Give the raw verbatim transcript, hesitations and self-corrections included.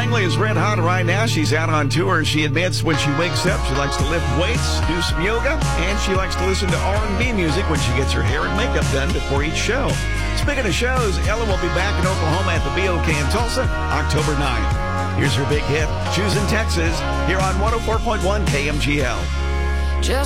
Langley is red hot right now. She's out on tour. She admits when she wakes up, she likes to lift weights, do some yoga, and she likes to listen to R and B music when she gets her hair and makeup done before each show. Speaking of shows, Ella will be back in Oklahoma at the B O K in Tulsa, October ninth. Here's her big hit, Choosing Texas, here on one oh four point one K M G L.